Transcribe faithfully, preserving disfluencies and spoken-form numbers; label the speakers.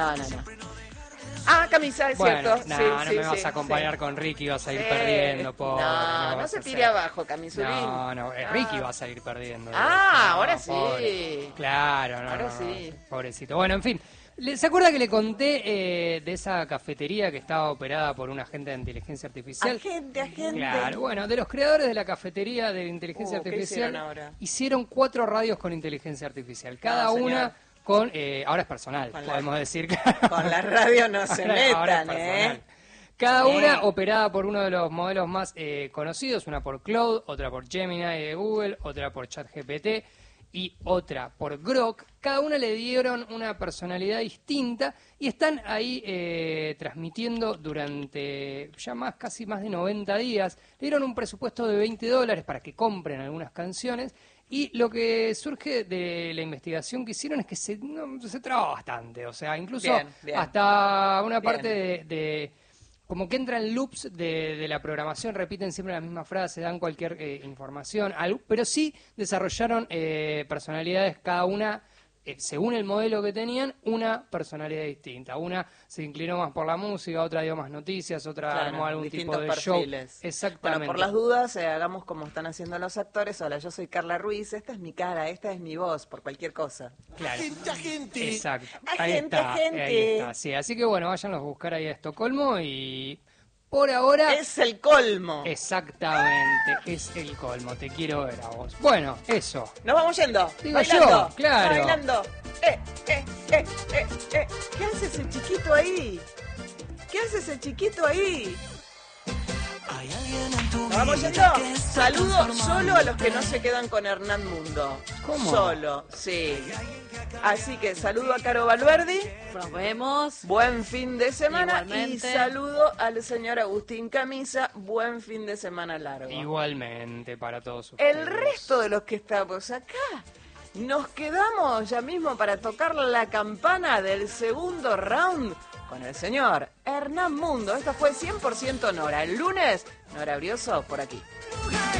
Speaker 1: No, no, no. Ah, camisa, es
Speaker 2: Bueno,
Speaker 1: cierto.
Speaker 2: no,
Speaker 1: sí,
Speaker 2: no
Speaker 1: sí,
Speaker 2: me vas
Speaker 1: sí,
Speaker 2: a acompañar
Speaker 1: sí.
Speaker 2: con Ricky, vas a ir
Speaker 1: Sí.
Speaker 2: perdiendo, pobre.
Speaker 1: No, no,
Speaker 2: vas
Speaker 1: se
Speaker 2: a
Speaker 1: tire
Speaker 2: hacer-
Speaker 1: abajo, camisulín.
Speaker 2: No, no, eh,
Speaker 1: Ah.
Speaker 2: Ricky va a salir perdiendo. de
Speaker 1: Ah,
Speaker 2: esto, no,
Speaker 1: ahora sí.
Speaker 2: pobre. Claro, no,
Speaker 1: Ahora
Speaker 2: no, no,
Speaker 1: sí.
Speaker 2: pobrecito. Bueno, en fin. Le- ¿Se acuerda que le conté eh, de esa cafetería que estaba operada por un agente de inteligencia artificial?
Speaker 1: Agente, agente.
Speaker 2: Claro, bueno, de los creadores de la cafetería de inteligencia
Speaker 1: Uh, ¿qué
Speaker 2: artificial
Speaker 1: hicieron ahora?
Speaker 2: hicieron cuatro radios con inteligencia artificial, cada
Speaker 1: No,
Speaker 2: una
Speaker 1: señor.
Speaker 2: con, eh, ahora es personal,
Speaker 1: Con la-
Speaker 2: podemos decir.
Speaker 1: Con la radio no se
Speaker 2: Ahora- ahora es
Speaker 1: metan, ¿eh?
Speaker 2: personal. Cada
Speaker 1: Sí.
Speaker 2: una operada por uno de los modelos más eh, conocidos, una por Claude, otra por Gemini de Google, otra por ChatGPT y otra por Grok. Cada una le dieron una personalidad distinta y están ahí eh, transmitiendo durante ya más, casi más de noventa días. Le dieron un presupuesto de veinte dólares para que compren algunas canciones. Y lo que surge de la investigación que hicieron es que se, no, se traba bastante. O sea, incluso
Speaker 1: Bien, bien.
Speaker 2: hasta una
Speaker 1: Bien.
Speaker 2: parte de... de como que entran loops de, de la programación, repiten siempre la misma frase, dan cualquier eh, información, algo, pero sí desarrollaron eh, personalidades, cada una, eh, según el modelo que tenían, una personalidad distinta. Una se inclinó más por la música, otra dio más noticias, otra
Speaker 1: Claro,
Speaker 2: armó algún tipo
Speaker 1: distintos
Speaker 2: de
Speaker 1: perfiles.
Speaker 2: show. Exactamente.
Speaker 1: Bueno, por las dudas, eh, hagamos como están haciendo los actores. Hola, yo soy Carla Ruiz, esta es mi cara, esta es mi voz, por cualquier cosa.
Speaker 2: Claro.
Speaker 3: Agente, agente.
Speaker 2: Exacto. Ahí
Speaker 1: Agente,
Speaker 2: está,
Speaker 1: agente.
Speaker 2: ahí está. Sí, así que bueno, váyanlos a buscar ahí a Estocolmo y por ahora...
Speaker 1: Es el colmo.
Speaker 2: Exactamente, es el colmo, te quiero ver a vos. Bueno, eso.
Speaker 1: Nos vamos yendo.
Speaker 2: Digo
Speaker 1: bailando.
Speaker 2: yo, claro.
Speaker 1: Bailando. Eh, eh, eh, eh, eh. ¿Qué hace ese chiquito ahí? ¿Qué hace ese chiquito ahí?
Speaker 3: Hay alguien en tu
Speaker 1: Nos vamos
Speaker 3: vida
Speaker 1: yendo.
Speaker 3: que está
Speaker 1: Saludo
Speaker 3: transformando.
Speaker 1: solo a los que no se quedan con Hernán Mundo.
Speaker 2: ¿Cómo?
Speaker 1: Solo, sí. Así que saludo a Caro Valverdi.
Speaker 4: Nos vemos.
Speaker 1: Buen fin de semana.
Speaker 4: Igualmente.
Speaker 1: Y saludo al señor Agustín Camisa. Buen fin de semana largo.
Speaker 2: Igualmente para todos ustedes.
Speaker 1: El resto de los que estamos acá, nos quedamos ya mismo para tocar la campana del segundo round con el señor Hernán Mundo. Esto fue cien por ciento Nora. El lunes, Nora Brioso por aquí.